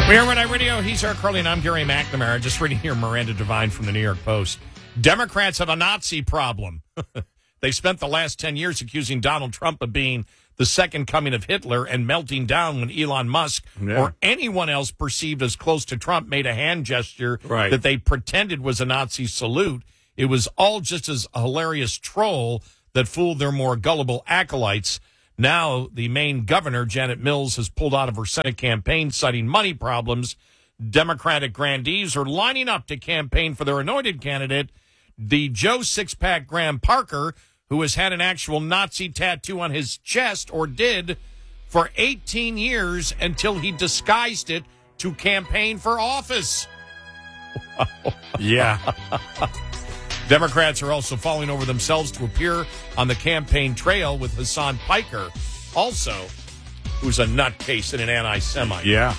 We are Red Eye Radio. He's Eric Carly, and I'm Gary McNamara. Just reading here Miranda Devine from the New York Post. Democrats have a Nazi problem. They spent the last 10 years accusing Donald Trump of being the second coming of Hitler and melting down when Elon Musk or anyone else perceived as close to Trump made a hand gesture that they pretended was a Nazi salute. It was all just as a hilarious troll that fooled their more gullible acolytes. Now, the Maine governor, Janet Mills, has pulled out of her Senate campaign, citing money problems. Democratic grandees are lining up to campaign for their anointed candidate, the Joe Sixpack Graham Parker, who has had an actual Nazi tattoo on his chest, or did, for 18 years until he disguised it to campaign for office. Yeah. Democrats are also falling over themselves to appear on the campaign trail with Hassan Piker, also, who's a nutcase and an anti-Semite. Yeah.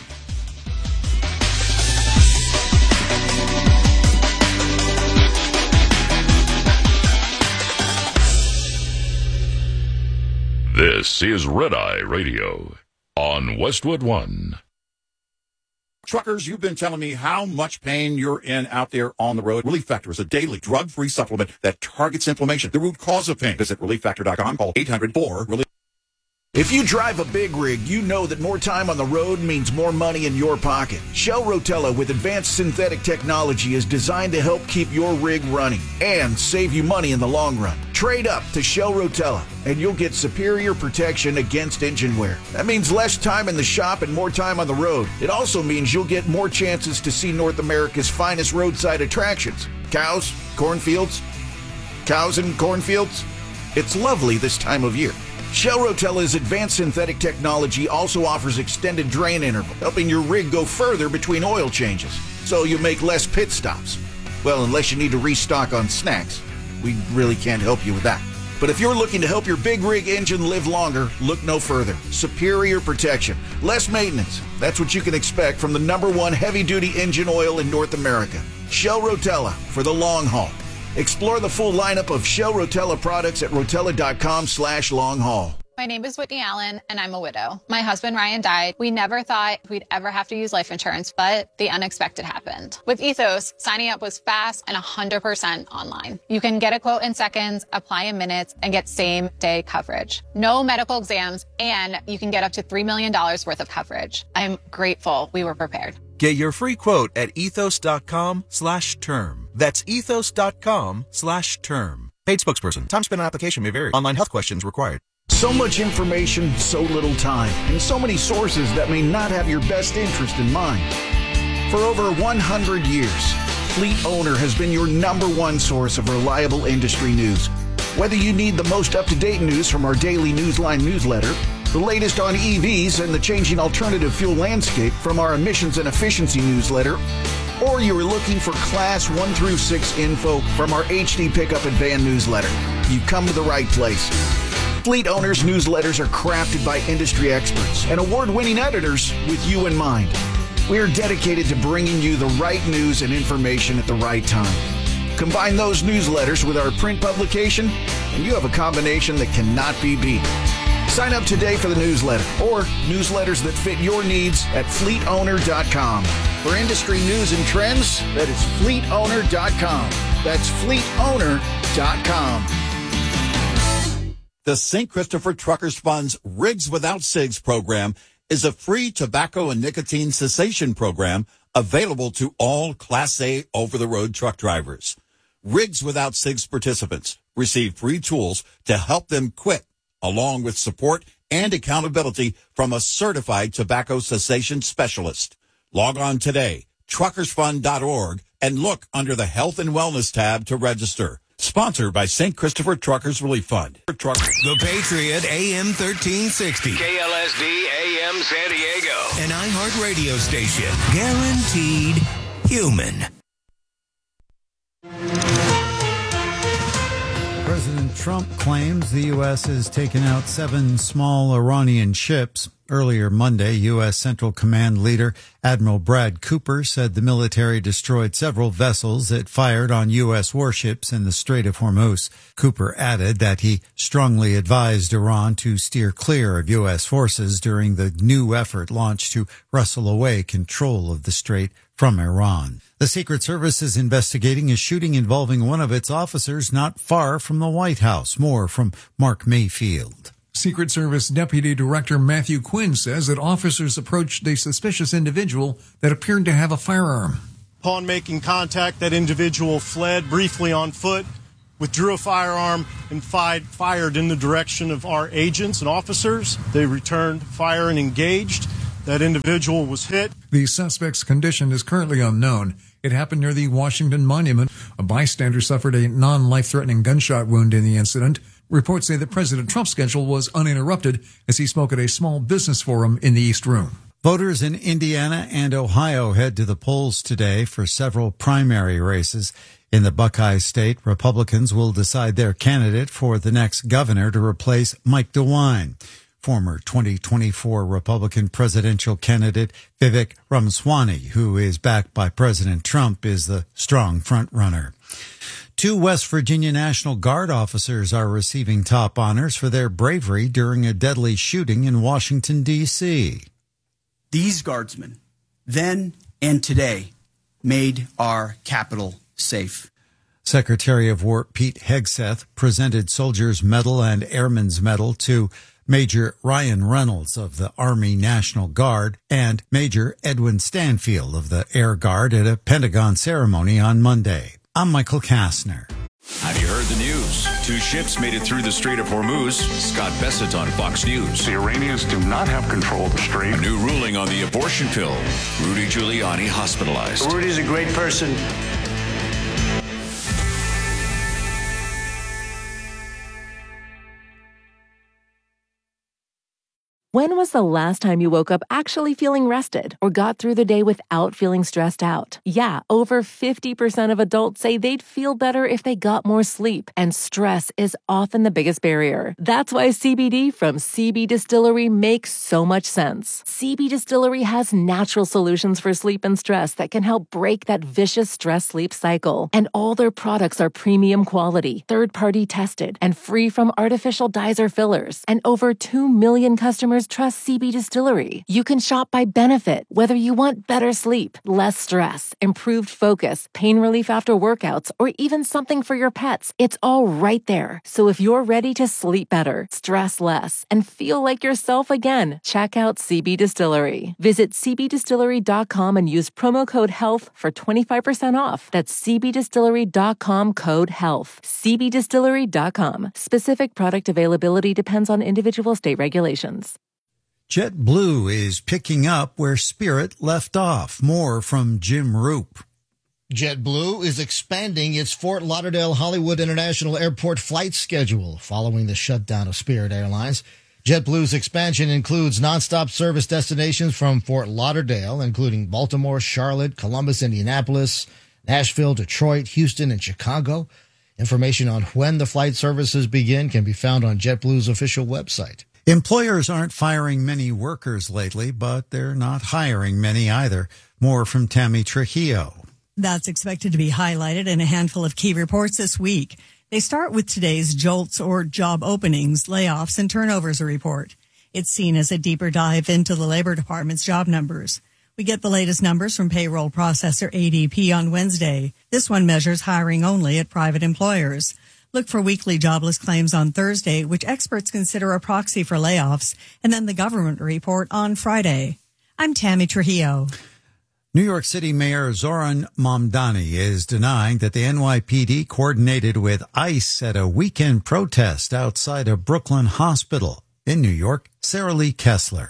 This is Red Eye Radio on Westwood One. Truckers, you've been telling me how much pain you're in out there on the road. Relief Factor is a daily drug-free supplement that targets inflammation, the root cause of pain. Visit ReliefFactor.com. Call 800-4-RELIEF. If you drive a big rig, you know that more time on the road means more money in your pocket. Shell Rotella with advanced synthetic technology is designed to help keep your rig running and save you money in the long run. Trade up to Shell Rotella and you'll get superior protection against engine wear. That means less time in the shop and more time on the road. It also means you'll get more chances to see North America's finest roadside attractions. Cows, cornfields, cows and cornfields. It's lovely this time of year. Shell Rotella's advanced synthetic technology also offers extended drain interval, helping your rig go further between oil changes, so you make less pit stops. Well, unless you need to restock on snacks. We really can't help you with that. But if you're looking to help your big rig engine live longer, look no further. Superior protection, less maintenance. That's what you can expect from the #1 heavy-duty engine oil in North America. Shell Rotella for the long haul. Explore the full lineup of Shell Rotella products at rotella.com/long-haul. My name is Whitney Allen, and I'm a widow. My husband, Ryan, died. We never thought we'd ever have to use life insurance, but the unexpected happened. With Ethos, signing up was fast and 100% online. You can get a quote in seconds, apply in minutes, and get same-day coverage. No medical exams, and you can get up to $3 million worth of coverage. I'm grateful we were prepared. Get your free quote at ethos.com/term. That's ethos.com/term. Paid spokesperson. Time spent on application may vary. Online health questions required. So much information, so little time, and so many sources that may not have your best interest in mind. For over 100 years, Fleet Owner has been your #1 source of reliable industry news. Whether you need the most up-to-date news from our daily Newsline newsletter, the latest on EVs and the changing alternative fuel landscape from our emissions and efficiency newsletter, or you are looking for Class 1 through 6 info from our HD Pickup and Van newsletter, you've come to the right place. Fleet Owners newsletters are crafted by industry experts and award-winning editors with you in mind. We are dedicated to bringing you the right news and information at the right time. Combine those newsletters with our print publication, and you have a combination that cannot be beat. Sign up today for the newsletter or newsletters that fit your needs at fleetowner.com. For industry news and trends, that is fleetowner.com. That's fleetowner.com. The St. Christopher Truckers Fund's Rigs Without Cigs program is a free tobacco and nicotine cessation program available to all Class A over-the-road truck drivers. Rigs Without Cigs participants receive free tools to help them quit, along with support and accountability from a certified tobacco cessation specialist. Log on today, truckersfund.org, and look under the Health and Wellness tab to register. Sponsored by St. Christopher Truckers Relief Fund. The Patriot AM 1360. KLSD AM San Diego. An iHeart radio station. Guaranteed human. President Trump claims the U.S. has taken out 7 small Iranian ships. Earlier Monday, U.S. Central Command leader Admiral Brad Cooper said the military destroyed several vessels that fired on U.S. warships in the Strait of Hormuz. Cooper added that he strongly advised Iran to steer clear of U.S. forces during the new effort launched to wrestle away control of the strait from Iran. The Secret Service is investigating a shooting involving one of its officers not far from the White House. More from Mark Mayfield. Secret Service Deputy Director Matthew Quinn says that officers approached a suspicious individual that appeared to have a firearm. Upon making contact, that individual fled briefly on foot, withdrew a firearm, and fired in the direction of our agents and officers. They returned fire and engaged. That individual was hit. The suspect's condition is currently unknown. It happened near the Washington Monument. A bystander suffered a non-life-threatening gunshot wound in the incident. Reports say that President Trump's schedule was uninterrupted as he spoke at a small business forum in the East Room. Voters in Indiana and Ohio head to the polls today for several primary races. In the Buckeye State, Republicans will decide their candidate for the next governor to replace Mike DeWine. Former 2024 Republican presidential candidate Vivek Ramaswamy, who is backed by President Trump, is the strong frontrunner. 2 West Virginia National Guard officers are receiving top honors for their bravery during a deadly shooting in Washington, D.C. These guardsmen, then and today, made our capital safe. Secretary of War Pete Hegseth presented Soldier's Medal and Airman's Medal to Major Ryan Reynolds of the Army National Guard and Major Edwin Stanfield of the Air Guard at a Pentagon ceremony on Monday. I'm Michael Kastner. Have you heard the news? 2 ships made it through the Strait of Hormuz. Scott Bessett on Fox News. The Iranians do not have control of the strait. A new ruling on the abortion pill. Rudy Giuliani hospitalized. Rudy's a great person. When was the last time you woke up actually feeling rested or got through the day without feeling stressed out? Yeah, over 50% of adults say they'd feel better if they got more sleep, and stress is often the biggest barrier. That's why CBD from CB Distillery makes so much sense. CB Distillery has natural solutions for sleep and stress that can help break that vicious stress-sleep cycle. And all their products are premium quality, third-party tested, and free from artificial dyes or fillers. And over 2 million customers trust CB Distillery. You can shop by benefit, whether you want better sleep, less stress, improved focus, pain relief after workouts, or even something for your pets. It's all right there. So if you're ready to sleep better, stress less, and feel like yourself again, check out CB Distillery. Visit cbdistillery.com and use promo code HEALTH for 25% off. That's cbdistillery.com code HEALTH. cbdistillery.com. Specific product availability depends on individual state regulations. JetBlue is picking up where Spirit left off. More from Jim Roop. JetBlue is expanding its Fort Lauderdale Hollywood International Airport flight schedule following the shutdown of Spirit Airlines. JetBlue's expansion includes nonstop service destinations from Fort Lauderdale, including Baltimore, Charlotte, Columbus, Indianapolis, Nashville, Detroit, Houston, and Chicago. Information on when the flight services begin can be found on JetBlue's official website. Employers aren't firing many workers lately, but they're not hiring many either. More from Tammy Trujillo. That's expected to be highlighted in a handful of key reports this week. They start with today's JOLTS, or Job Openings, Layoffs, and Turnovers report. It's seen as a deeper dive into the Labor Department's job numbers. We get the latest numbers from payroll processor ADP on Wednesday. This one measures hiring only at private employers. Look for weekly jobless claims on Thursday, which experts consider a proxy for layoffs, and then the government report on Friday. I'm Tammy Trujillo. New York City Mayor Zoran Mamdani is denying that the NYPD coordinated with ICE at a weekend protest outside a Brooklyn hospital. In New York, Sarah Lee Kessler.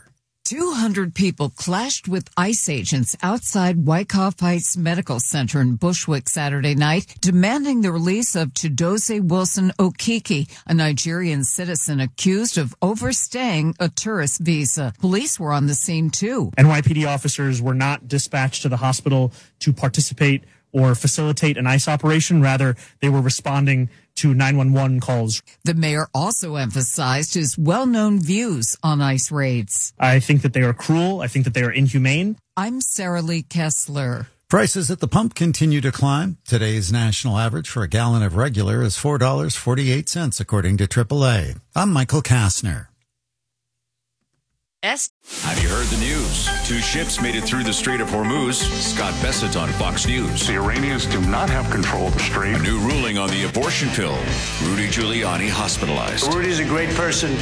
200 people clashed with ICE agents outside Wyckoff Heights Medical Center in Bushwick Saturday night, demanding the release of Chidozie Wilson Okeke, a Nigerian citizen accused of overstaying a tourist visa. Police were on the scene, too. NYPD officers were not dispatched to the hospital to participate or facilitate an ICE operation. Rather, they were responding to 911 calls. The mayor also emphasized his well-known views on ICE raids. I think that they are cruel. I think that they are inhumane. I'm Sarah Lee Kessler. Prices at the pump continue to climb. Today's national average for a gallon of regular is $4.48, according to AAA. I'm Michael Kastner. Have you heard the news? 2 ships made it through the Strait of Hormuz. Scott Bessett on Fox News. The Iranians do not have control of the strait. A new ruling on the abortion pill. Rudy Giuliani hospitalized. Rudy's a great person.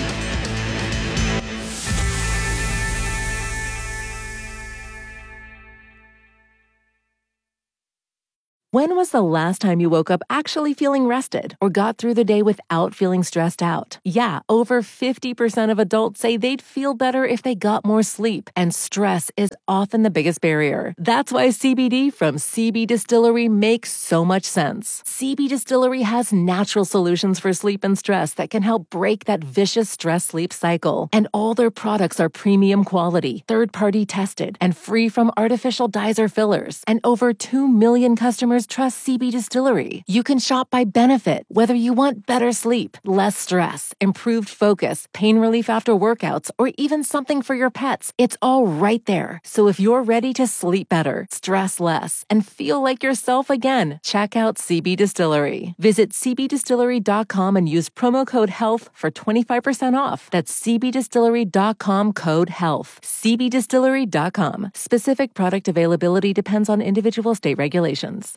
When was the last time you woke up actually feeling rested or got through the day without feeling stressed out? Yeah, over 50% of adults say they'd feel better if they got more sleep, and stress is often the biggest barrier. That's why CBD from CB Distillery makes so much sense. CB Distillery has natural solutions for sleep and stress that can help break that vicious stress-sleep cycle. And all their products are premium quality, third-party tested, and free from artificial dyes or fillers. And over 2 million customers trust CB Distillery. You can shop by benefit, whether you want better sleep, less stress, improved focus, pain relief after workouts, or even something for your pets. It's all right there. So if you're ready to sleep better, stress less, and feel like yourself again, check out CB Distillery. Visit cbdistillery.com and use promo code HEALTH for 25% off. That's cbdistillery.com, code HEALTH. cbdistillery.com. Specific product availability depends on individual state regulations.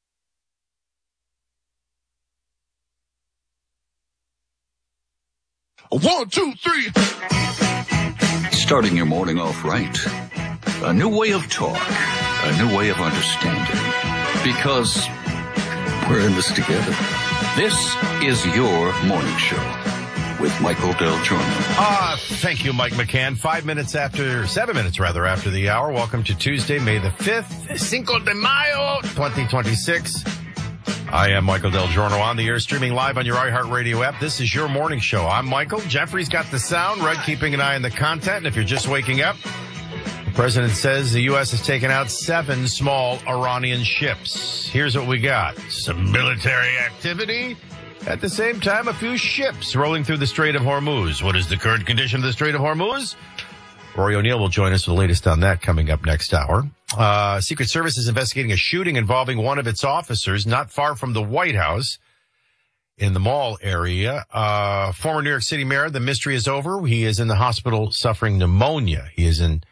1, 2, 3. Starting your morning off right. A new way of talk. A new way of understanding. Because we're in this together. This is your morning show with Michael Del Giorno. Thank you, Mike McCann. 7 minutes after the hour. Welcome to Tuesday, May the 5th, Cinco de Mayo, 2026. I am Michael Del Giorno on the air, streaming live on your iHeartRadio app. This is your morning show. I'm Michael. Jeffrey's got the sound. Red keeping an eye on the content. And if you're just waking up, the president says the U.S. has taken out 7 small Iranian ships. Here's what we got. Some military activity. At the same time, a few ships rolling through the Strait of Hormuz. What is the current condition of the Strait of Hormuz? Rory O'Neill will join us with the latest on that coming up next hour. Secret Service is investigating a shooting involving one of its officers not far from the White House in the mall area. Former New York City mayor, the mystery is over. He is in the hospital suffering pneumonia. He is in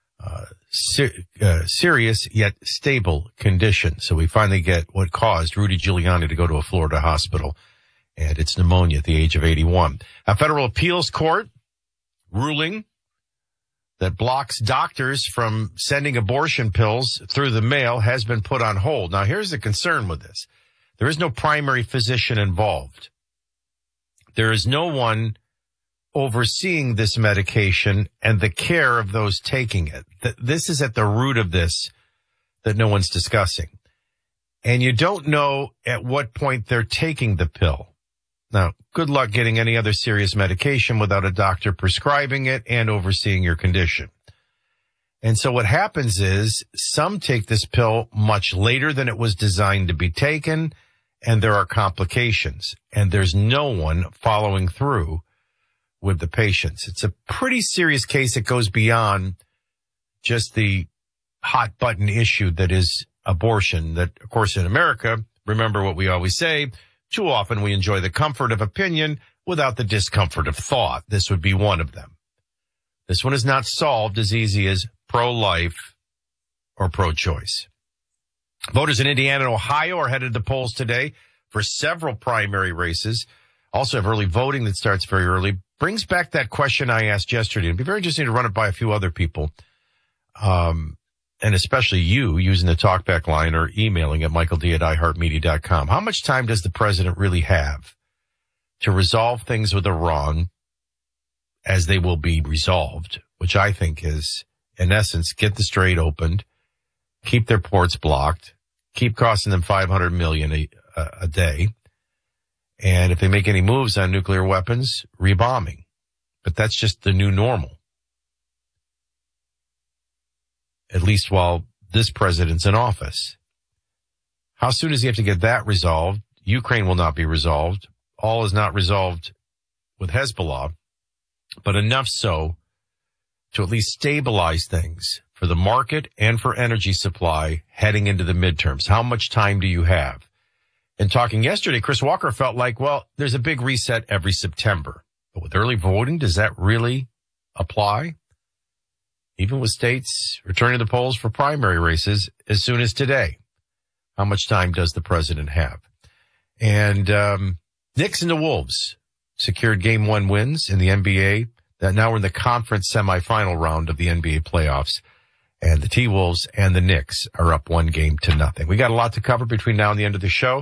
serious yet stable condition. So we finally get what caused Rudy Giuliani to go to a Florida hospital, and it's pneumonia at the age of 81. A federal appeals court ruling that blocks doctors from sending abortion pills through the mail has been put on hold. Now, here's the concern with this. There is no primary physician involved. There is no one overseeing this medication and the care of those taking it. This is at the root of this that no one's discussing. And you don't know at what point they're taking the pill. Now, good luck getting any other serious medication without a doctor prescribing it and overseeing your condition. And so what happens is some take this pill much later than it was designed to be taken, and there are complications, and there's no one following through with the patients. It's a pretty serious case. It goes beyond just the hot button issue that is abortion that, of course, in America, remember what we always say, too often we enjoy the comfort of opinion without the discomfort of thought. This would be one of them. This one is not solved as easy as pro-life or pro-choice. Voters in Indiana and Ohio are headed to the polls today for several primary races. Also have early voting that starts very early. Brings back that question I asked yesterday. It'd be very interesting to run it by a few other people. And especially you using the talkback line or emailing at michaeld@iheartmedia.com. How much time does the president really have to resolve things with Iran as they will be resolved, which I think is, in essence, get the strait opened, keep their ports blocked, keep costing them $500 million a day. And if they make any moves on nuclear weapons, rebombing. But that's just the new normal. At least while this president's in office. How soon does he have to get that resolved? Ukraine will not be resolved. All is not resolved with Hezbollah, but enough so to at least stabilize things for the market and for energy supply heading into the midterms. How much time do you have? And talking yesterday, Chris Walker felt like, well, there's a big reset every September. But with early voting, does that really apply? Even with states returning to the polls for primary races as soon as today, how much time does the president have? And Knicks and the Wolves secured Game 1 wins in the NBA. That now we're in the conference semifinal round of the NBA playoffs. And the T-Wolves and the Knicks are up 1-0. We got a lot to cover between now and the end of the show.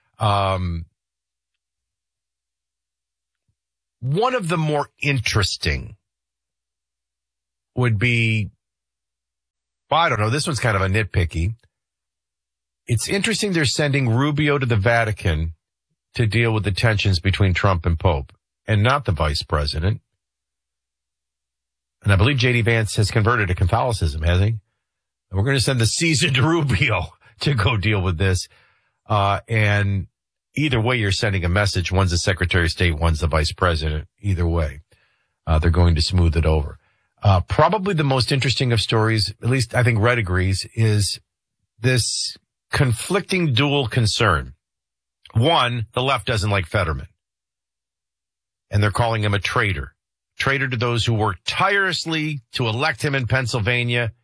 One of the more interesting would be, well, I don't know, this one's kind of a nitpicky. It's interesting they're sending Rubio to the Vatican to deal with the tensions between Trump and Pope, and not the vice president. And I believe J.D. Vance has converted to Catholicism, hasn't he? And we're going to send the seasoned Rubio to go deal with this. And either way, you're sending a message. One's the Secretary of State, one's the Vice President. Either way, they're going to smooth it over. Probably the most interesting of stories, at least I think Red agrees, is this conflicting dual concern. One, the left doesn't like Fetterman, and they're calling him a traitor. Traitor to those who worked tirelessly to elect him in Pennsylvania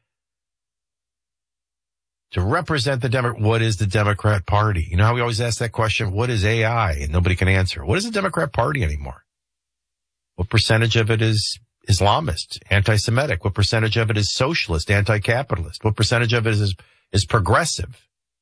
to represent the Democrat. What is the Democrat Party? You know how we always ask that question? What is AI? And nobody can answer. What is the Democrat Party anymore? What percentage of it is Islamist, anti-Semitic? What percentage of it is socialist, anti-capitalist? What percentage of it is progressive?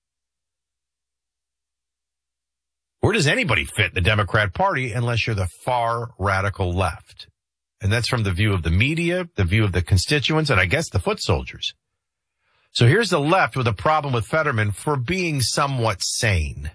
Where does anybody fit in the Democrat Party unless you're the far radical left? And that's from the view of the media, the view of the constituents, and I guess the foot soldiers. So here's the left with a problem with Fetterman for being somewhat sane.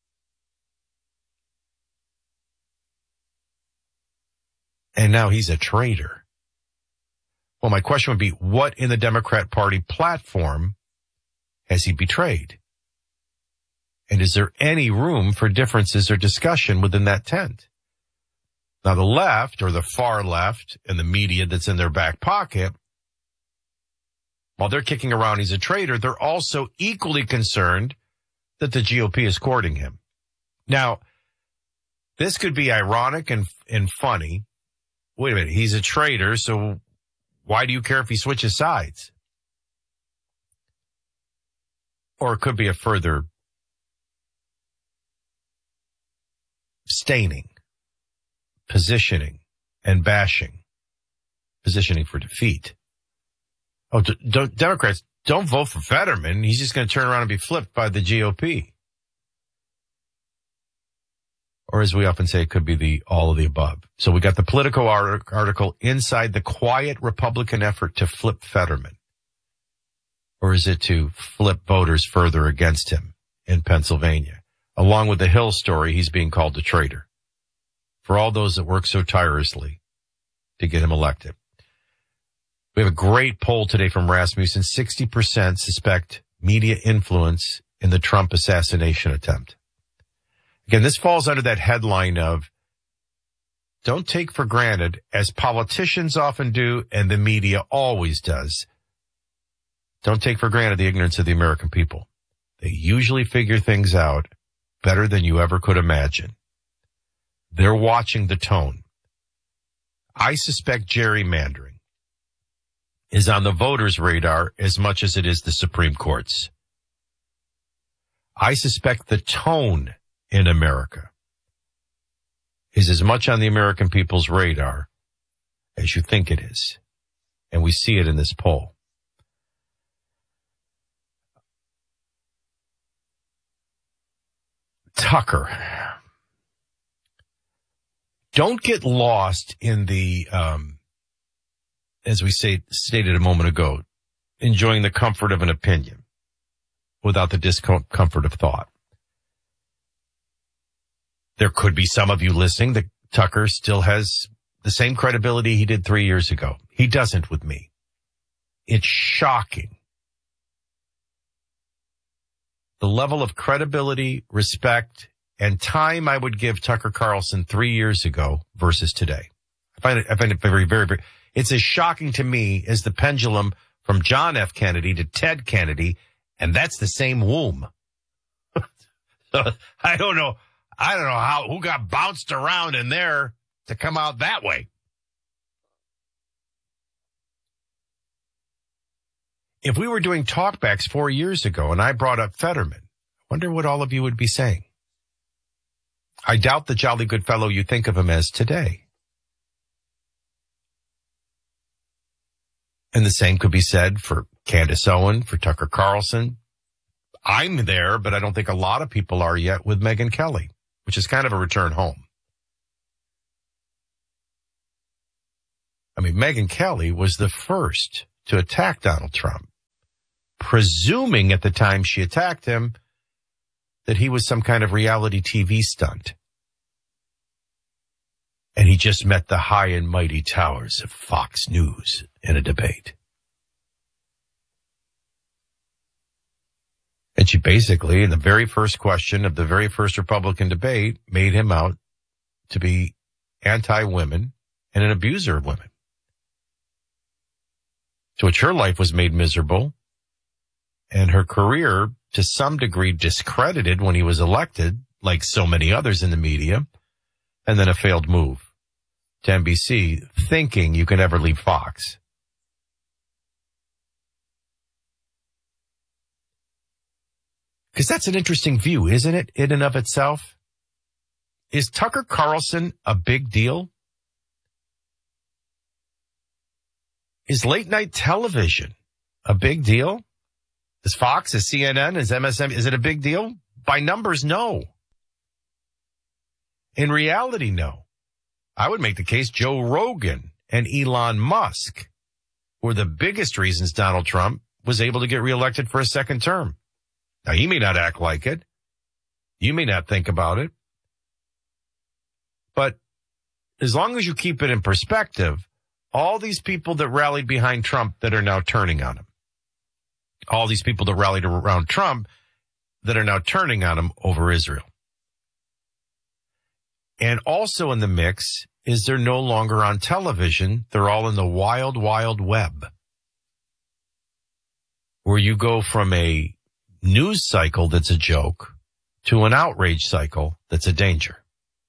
And now he's a traitor. Well, my question would be, what in the Democrat Party platform has he betrayed? And is there any room for differences or discussion within that tent? Now, the left, or the far left, and the media that's in their back pocket, while they're kicking around he's a traitor, they're also equally concerned that the GOP is courting him. Now, this could be ironic and funny. Wait a minute, he's a traitor, so why do you care if he switches sides? Or it could be a further staining, positioning, and bashing. Positioning for defeat. Oh, Democrats, don't vote for Fetterman. He's just going to turn around and be flipped by the GOP. Or as we often say, it could be all of the above. So we got the Politico article, Inside the Quiet Republican Effort to Flip Fetterman. Or is it to flip voters further against him in Pennsylvania? Along with the Hill story, he's being called a traitor for all those that work so tirelessly to get him elected. We have a great poll today from Rasmussen. 60% suspect media influence in the Trump assassination attempt. Again, this falls under that headline of don't take for granted, as politicians often do and the media always does. Don't take for granted the ignorance of the American people. They usually figure things out better than you ever could imagine. They're watching the tone. I suspect gerrymandering is on the voters' radar as much as it is the Supreme Court's. I suspect the tone in America is as much on the American people's radar as you think it is. And we see it in this poll. Tucker. Don't get lost in the, as we stated a moment ago, enjoying the comfort of an opinion without the discomfort of thought. There could be some of you listening that Tucker still has the same credibility he did 3 years ago. He doesn't with me. It's shocking the level of credibility, respect, and time I would give Tucker Carlson 3 years ago versus today. I find it very, very, very, it's as shocking to me as the pendulum from John F. Kennedy to Ted Kennedy, and that's the same womb. So I don't know who got bounced around in there to come out that way. If we were doing talkbacks 4 years ago and I brought up Fetterman, I wonder what all of you would be saying. I doubt the jolly good fellow you think of him as today. And the same could be said for Candace Owen, for Tucker Carlson. I'm there, but I don't think a lot of people are yet with Megyn Kelly, which is kind of a return home. I mean, Megyn Kelly was the first to attack Donald Trump, presuming at the time she attacked him that he was some kind of reality TV stunt. And he just met the high and mighty towers of Fox News in a debate. And she basically, in the very first question of the very first Republican debate, made him out to be anti-women and an abuser of women. To which her life was made miserable and her career to some degree discredited when he was elected, like so many others in the media, and then a failed move to NBC, thinking you can ever leave Fox. Because that's an interesting view, isn't it, in and of itself? Is Tucker Carlson a big deal? Is late night television a big deal? Is Fox, is CNN, is MSNBC, is it a big deal? By numbers, no. In reality, no. I would make the case Joe Rogan and Elon Musk were the biggest reasons Donald Trump was able to get reelected for a second term. Now, he may not act like it. You may not think about it. But as long as you keep it in perspective, all these people that rallied behind Trump that are now turning on him, all these people that rallied around Trump that are now turning on him over Israel. And also in the mix is they're no longer on television. They're all in the wild, wild web, where you go from a news cycle that's a joke to an outrage cycle that's a danger.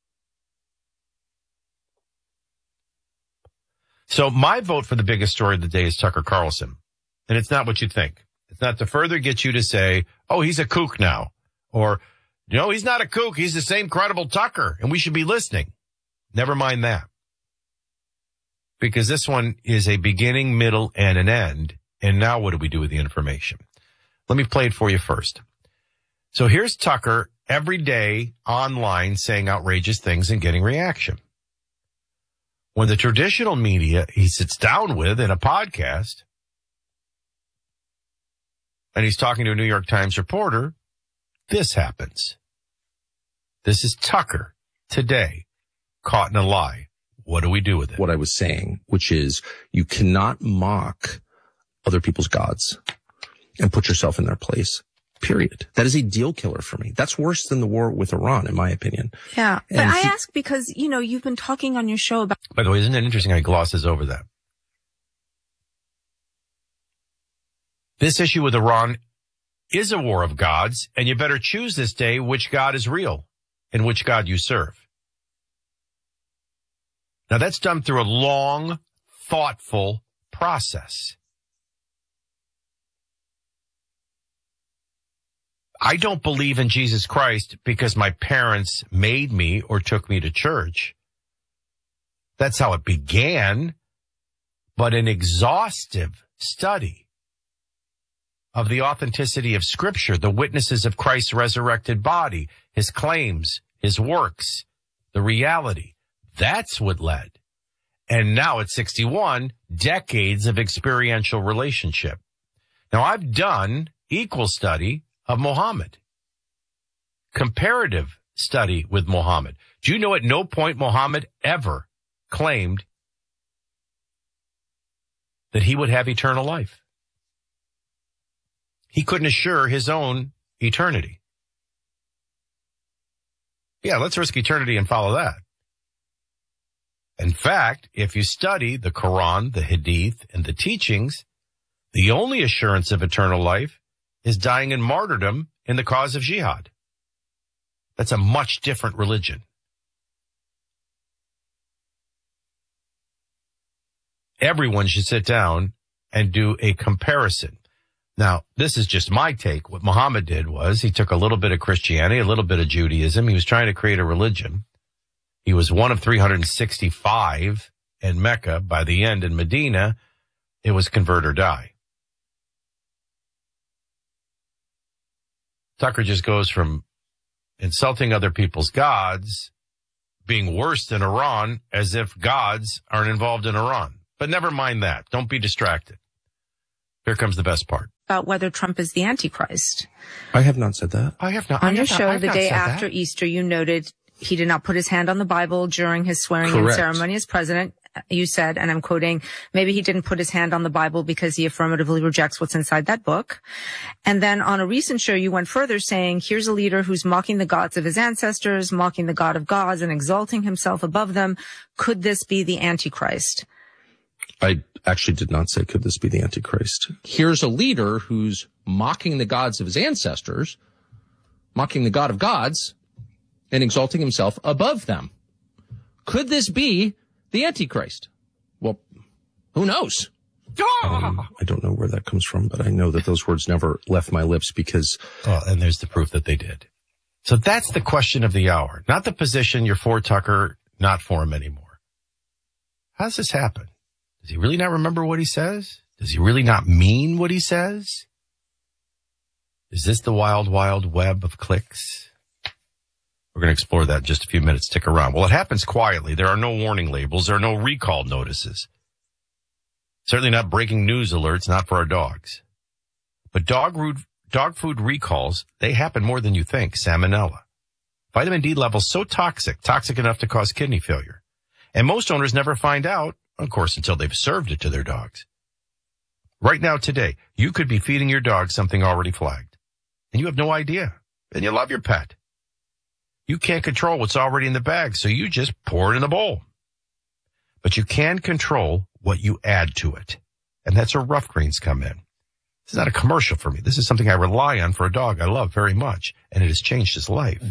So my vote for the biggest story of the day is Tucker Carlson. And it's not what you think. It's not to further get you to say, oh, he's a kook now. Or, no, he's not a kook. He's the same credible Tucker, and we should be listening. Never mind that. Because this one is a beginning, middle, and an end. And now what do we do with the information? Let me play it for you first. So here's Tucker every day online saying outrageous things and getting reaction. When the traditional media he sits down with in a podcast, and he's talking to a New York Times reporter, this happens. This is Tucker today, caught in a lie. What do we do with it? What I was saying, which is you cannot mock other people's gods and put yourself in their place. Period. That is a deal killer for me. That's worse than the war with Iran, in my opinion. Yeah. But I ask because, you know, you've been talking on your show about... By the way, isn't it interesting how he glosses over that? This issue with Iran is a war of gods, and you better choose this day which God is real and which God you serve. Now, that's done through a long, thoughtful process. I don't believe in Jesus Christ because my parents made me or took me to church. That's how it began. But an exhaustive study of the authenticity of Scripture, the witnesses of Christ's resurrected body, his claims, his works, the reality, that's what led. And now at 61, decades of experiential relationship. Now, I've done equal study of Muhammad, comparative study with Muhammad. Do you know at no point Muhammad ever claimed that he would have eternal life? He couldn't assure his own eternity. Yeah, let's risk eternity and follow that. In fact, if you study the Quran, the Hadith, and the teachings, the only assurance of eternal life is dying in martyrdom in the cause of jihad. That's a much different religion. Everyone should sit down and do a comparison. Now, this is just my take. What Muhammad did was he took a little bit of Christianity, a little bit of Judaism. He was trying to create a religion. He was one of 365 in Mecca. By the end in Medina, it was convert or die. Tucker just goes from insulting other people's gods, being worse than Iran, as if gods aren't involved in Iran. But never mind that. Don't be distracted. Here comes the best part. About whether Trump is the Antichrist. I have not said that. I have not. On your show the day after Easter, you noted he did not put his hand on the Bible during his swearing-in ceremony as president. You said, and I'm quoting, maybe he didn't put his hand on the Bible because he affirmatively rejects what's inside that book. And then on a recent show, you went further saying, here's a leader who's mocking the gods of his ancestors, mocking the God of gods, and exalting himself above them. Could this be the Antichrist? I actually did not say, could this be the Antichrist? Here's a leader who's mocking the gods of his ancestors, mocking the God of gods, and exalting himself above them. Could this be the Antichrist? Well, who knows? I don't know where that comes from, but I know that those words never left my lips because... Well, and there's the proof that they did. So that's the question of the hour. Not the position you're for Tucker, not for him anymore. How does this happen? Does he really not remember what he says? Does he really not mean what he says? Is this the wild, wild web of clicks? We're going to explore that in just a few minutes. Stick around. Well, it happens quietly. There are no warning labels. There are no recall notices. Certainly not breaking news alerts, not for our dogs. But dog food recalls, they happen more than you think. Salmonella. Vitamin D levels so toxic enough to cause kidney failure. And most owners never find out, of course, until they've served it to their dogs. Right now, today, you could be feeding your dog something already flagged. And you have no idea. And you love your pet. You can't control what's already in the bag, so you just pour it in the bowl. But you can control what you add to it. And that's where Rough Greens come in. This is not a commercial for me. This is something I rely on for a dog I love very much, and it has changed his life.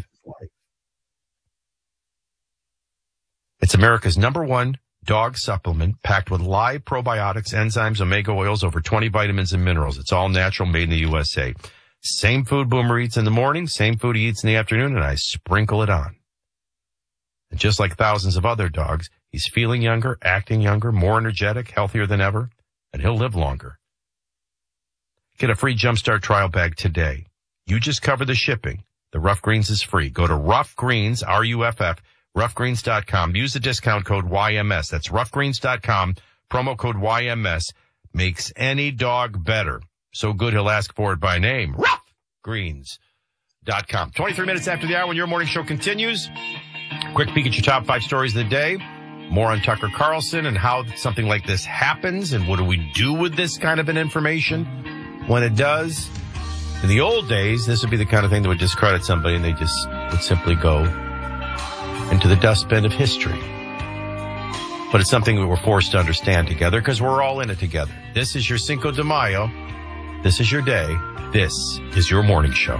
It's America's #1 dog supplement packed with live probiotics, enzymes, omega oils, over 20 vitamins and minerals. It's all natural, made in the USA. Same food Boomer eats in the morning, same food he eats in the afternoon, and I sprinkle it on. And just like thousands of other dogs, he's feeling younger, acting younger, more energetic, healthier than ever, and he'll live longer. Get a free Jumpstart trial bag today. You just cover the shipping. The Rough Greens is free. Go to Rough Greens, R-U-F-F, roughgreens.com. Use the discount code YMS. That's roughgreens.com. Promo code YMS makes any dog better. So good he'll ask for it by name. Roughgreens.com. 23 minutes after the hour when your morning show continues. Quick peek at your top 5 stories of the day. More on Tucker Carlson and how something like this happens and what do we do with this kind of an information when it does. In the old days, this would be the kind of thing that would discredit somebody and they just would simply go into the dustbin of history. But it's something that we're forced to understand together because we're all in it together. This is your Cinco de Mayo. This is your day. This is your morning show.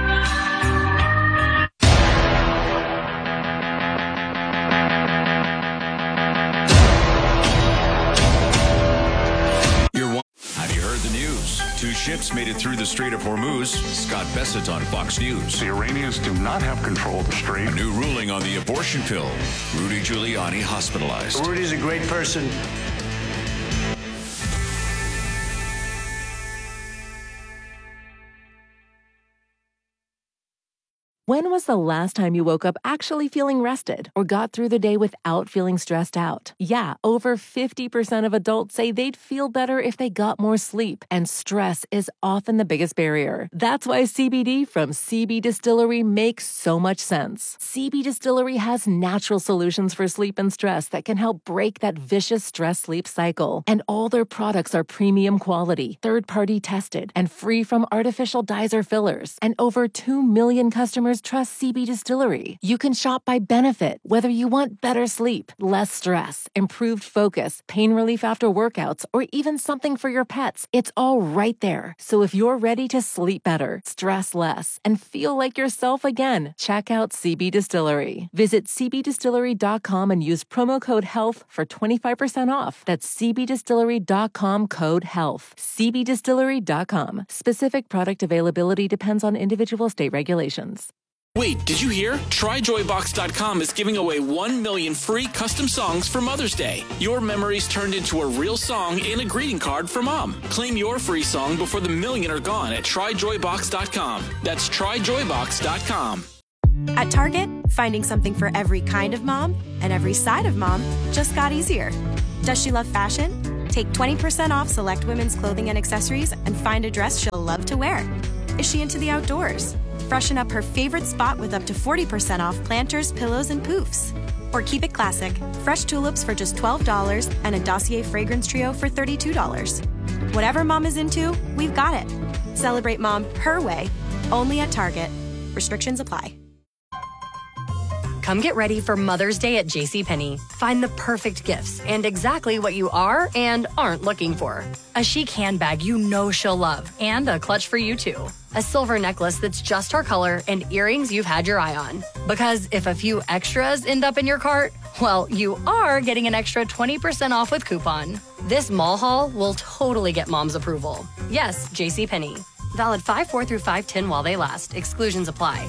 Have you heard the news? 2 ships made it through the Strait of Hormuz. Scott Bessett on Fox News. The Iranians do not have control of the strait. A new ruling on the abortion pill. Rudy Giuliani hospitalized. Rudy's a great person. When was the last time you woke up actually feeling rested or got through the day without feeling stressed out? Yeah, over 50% of adults say they'd feel better if they got more sleep, and stress is often the biggest barrier. That's why CBD from CB Distillery makes so much sense. CB Distillery has natural solutions for sleep and stress that can help break that vicious stress-sleep cycle. And all their products are premium quality, third-party tested, and free from artificial dyes or fillers. And over 2 million customers trust CB Distillery. You can shop by benefit, whether you want better sleep, less stress, improved focus, pain relief after workouts, or even something for your pets. It's all right there. So if you're ready to sleep better, stress less, and feel like yourself again, check out CB Distillery. Visit cbdistillery.com and use promo code HEALTH for 25% off. That's cbdistillery.com code HEALTH. cbdistillery.com. Specific product availability depends on individual state regulations. Wait, did you hear? TryJoyBox.com is giving away 1 million free custom songs for Mother's Day. Your memories turned into a real song and a greeting card for Mom. Claim your free song before the million are gone at TryJoyBox.com. That's TryJoyBox.com. At Target, finding something for every kind of mom and every side of mom just got easier. Does she love fashion? Take 20% off select women's clothing and accessories and find a dress she'll love to wear. Is she into the outdoors? Freshen up her favorite spot with up to 40% off planters, pillows, and poofs. Or keep it classic, fresh tulips for just $12 and a Dossier fragrance trio for $32. Whatever mom is into, we've got it. Celebrate mom her way, only at Target. Restrictions apply. Come get ready for Mother's Day at JCPenney. Find the perfect gifts and exactly what you are and aren't looking for. A chic handbag you know she'll love and a clutch for you too. A silver necklace that's just her color and earrings you've had your eye on. Because if a few extras end up in your cart, well, you are getting an extra 20% off with coupon. This mall haul will totally get mom's approval. Yes, JCPenney. Valid 5/4 through 5/10 while they last. Exclusions apply.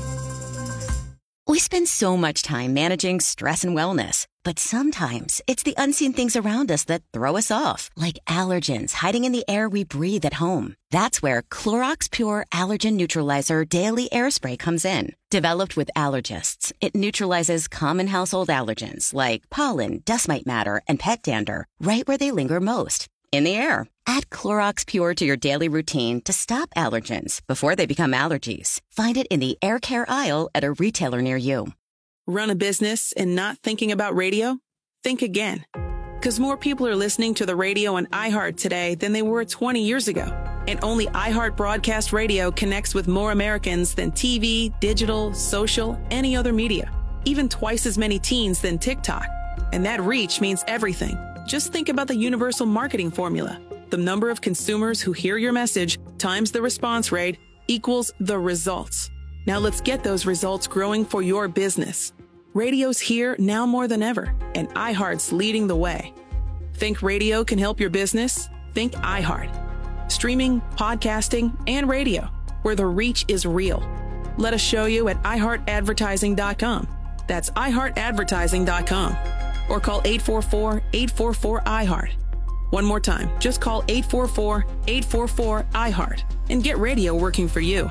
We spend so much time managing stress and wellness, but sometimes it's the unseen things around us that throw us off, like allergens hiding in the air we breathe at home. That's where Clorox Pure Allergen Neutralizer Daily Air Spray comes in. Developed with allergists, it neutralizes common household allergens like pollen, dust mite matter, and pet dander right where they linger most, in the air. Add Clorox Pure to your daily routine to stop allergens before they become allergies. Find it in the air care aisle at a retailer near you. Run a business and not thinking about radio? Think again. Because more people are listening to the radio on iHeart today than they were 20 years ago. And only iHeart Broadcast Radio connects with more Americans than TV, digital, social, any other media. Even twice as many teens than TikTok. And that reach means everything. Just think about the universal marketing formula. The number of consumers who hear your message times the response rate equals the results. Now let's get those results growing for your business. Radio's here now more than ever, and iHeart's leading the way. Think radio can help your business? Think iHeart. Streaming, podcasting, and radio, where the reach is real. Let us show you at iHeartAdvertising.com. That's iHeartAdvertising.com. Or call 844-844-iHeart. One more time, just call 844-844-iHeart and get radio working for you.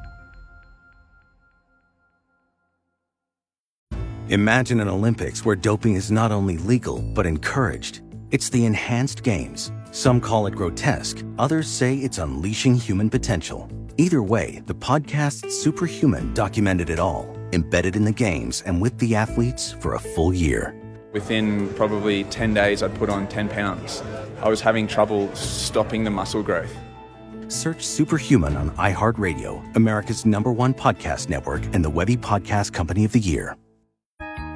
Imagine an Olympics where doping is not only legal, but encouraged. It's the Enhanced Games. Some call it grotesque, others say it's unleashing human potential. Either way, the podcast Superhuman documented it all, embedded in the games and with the athletes for a full year. Within probably 10 days, I'd put on 10 pounds. I was having trouble stopping the muscle growth. Search Superhuman on iHeartRadio, America's #1 podcast network and the Webby Podcast Company of the Year.